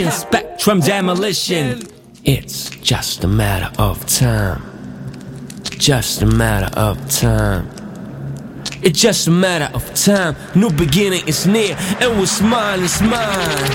Spectrum demolition. It's just a matter of time. Just a matter of time. It's just a matter of time. New beginning is near, and what's mine is mine.